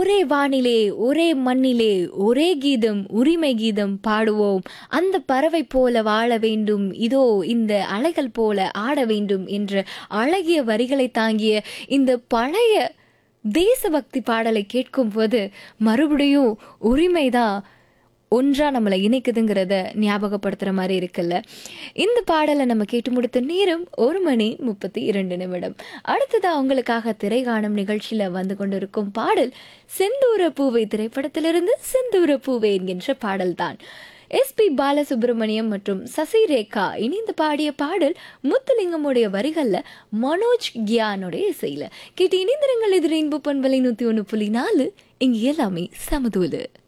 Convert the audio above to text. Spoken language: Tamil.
ஒரே வானிலே ஒரே மண்ணிலே ஒரே கீதம் உரிமை கீதம் பாடுவோம், அந்த பறவை போல வாழ வேண்டும், இதோ இந்த அலைகள் போல ஆட வேண்டும் என்ற அழகிய வரிகளை தாங்கிய இந்த பழைய தேசபக்தி பாடலை கேட்கும் போது மறுபடியும் உரிமைதான் ஒன்றா நம்மளை இணைக்குதுங்கிறத ஞாபகப்படுத்துற மாதிரி இருக்குல்ல. இந்த பாடலை நம்ம கேட்டு முடித்த நேரம் 1:32. அடுத்ததா அவங்களுக்காக திரைகாணும் நிகழ்ச்சியில வந்து கொண்டிருக்கும் பாடல் செந்தூர பூவை திரைப்படத்திலிருந்து செந்தூர பூவை என்கின்ற பாடல் தான். SP பாலசுப்ரமணியம் மற்றும் சசிரேகா இணைந்து பாடிய பாடல் முத்துலிங்கமுடைய வரிகள்ல மனோஜ் கியானுடைய இசையில கேட்டு இணைந்திருங்கள். இது ரெயின்போ பண்பலை 101.4. இங்கு எல்லாமே சமதூலு.